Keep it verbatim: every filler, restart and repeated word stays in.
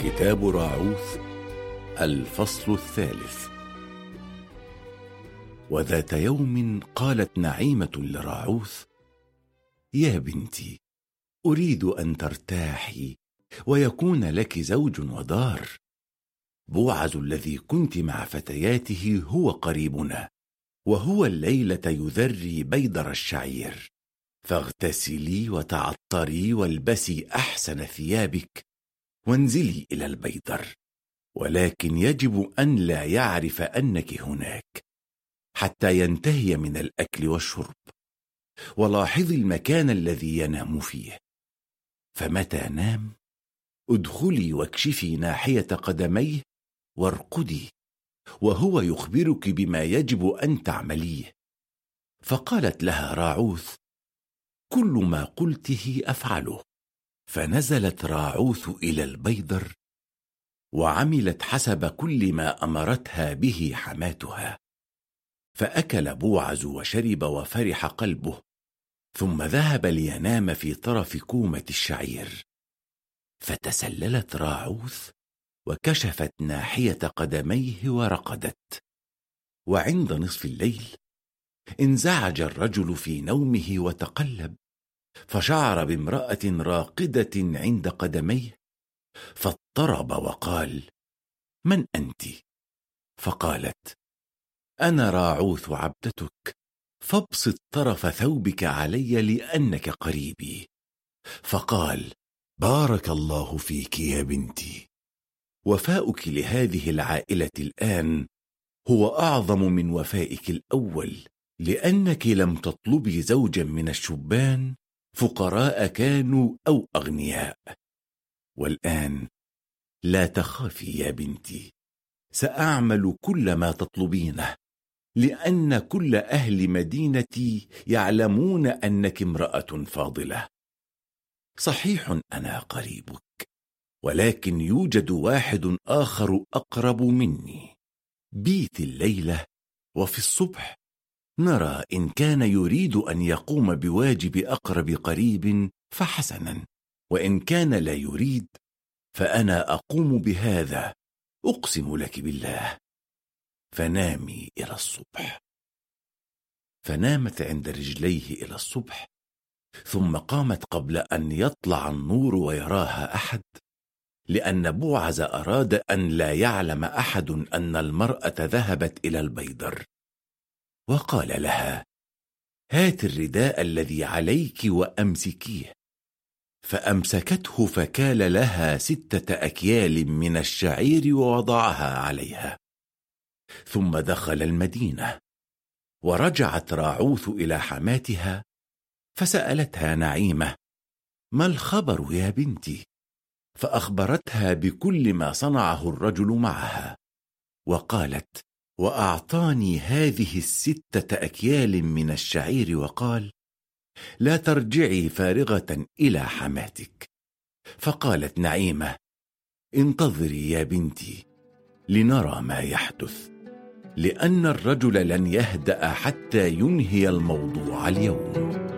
كتاب راعوث الفصل الثالث. وذات يوم قالت نعيمة لراعوث: يا بنتي، أريد أن ترتاحي ويكون لك زوج ودار. بوعز الذي كنت مع فتياته هو قريبنا، وهو الليلة يذري بيدر الشعير، فاغتسلي وتعطري والبسي أحسن ثيابك وانزلي إلى البيدر، ولكن يجب أن لا يعرف أنك هناك حتى ينتهي من الأكل والشرب، ولاحظي المكان الذي ينام فيه، فمتى نام ادخلي واكشفي ناحية قدميه وارقدي، وهو يخبرك بما يجب أن تعمليه. فقالت لها راعوث: كل ما قلته أفعله. فنزلت راعوث إلى البيدر وعملت حسب كل ما أمرتها به حماتها، فأكل بوعز وشرب وفرح قلبه، ثم ذهب لينام في طرف كومة الشعير. فتسللت راعوث وكشفت ناحية قدميه ورقدت. وعند نصف الليل انزعج الرجل في نومه وتقلب، فشعر بامرأة راقدة عند قدميه، فاضطرب وقال: من أنت؟ فقالت: أنا راعوث عبدتك، فابسط طرف ثوبك علي لأنك قريبي. فقال: بارك الله فيك يا بنتي، وفاؤك لهذه العائلة الآن هو أعظم من وفائك الأول، لأنك لم تطلبي زوجا من الشبان، فقراء كانوا أو أغنياء. والآن لا تخافي يا بنتي، سأعمل كل ما تطلبينه، لأن كل أهل مدينتي يعلمون أنك امرأة فاضلة. صحيح أنا قريبك، ولكن يوجد واحد آخر أقرب مني. بيت الليلة، وفي الصبح نرى إن كان يريد أن يقوم بواجب أقرب قريب فحسنا، وإن كان لا يريد فأنا أقوم بهذا، أقسم لك بالله. فنامي إلى الصبح. فنامت عند رجليه إلى الصبح، ثم قامت قبل أن يطلع النور ويراها أحد، لأن بوعز أراد أن لا يعلم أحد أن المرأة ذهبت إلى البيدر. وقال لها: هات الرداء الذي عليك وأمسكيه. فأمسكته، فكال لها ستة أكيال من الشعير ووضعها عليها، ثم دخل المدينة. ورجعت راعوث إلى حماتها فسألتها نعيمة: ما الخبر يا بنتي؟ فأخبرتها بكل ما صنعه الرجل معها، وقالت: وأعطاني هذه الستة أكيال من الشعير وقال: لا ترجعي فارغة إلى حماتك. فقالت نعيمة: انتظري يا بنتي لنرى ما يحدث، لأن الرجل لن يهدأ حتى ينهي الموضوع اليوم.